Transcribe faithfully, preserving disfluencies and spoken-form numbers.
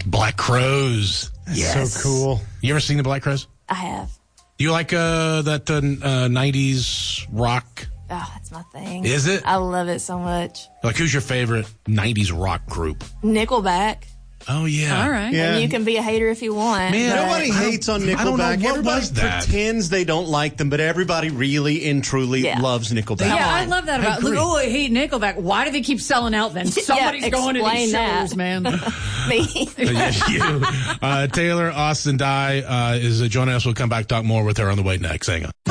Black Crowes. Yes. So cool. You ever seen the Black Crowes? I have. You like uh, that uh, uh, nineties rock? Oh, that's my thing. Is it? I love it so much. Like, who's your favorite nineties rock group? Nickelback. Oh, yeah. All right. Yeah. And you can be a hater if you want. Man, but- Nobody I don't- hates on I don't know Nickelback. what Everybody was that. pretends they don't like them, but everybody really and truly Yeah. loves Nickelback. Come Yeah, I on. love that I about. Look, agree. oh, I hate Nickelback. Why do they keep selling out? Then somebody's going to explain these that. shows, man. Me. Yes, you. Uh, Taylor Austin Dye uh, is uh, joining us. We'll come back talk more with her on the way next. Hang on.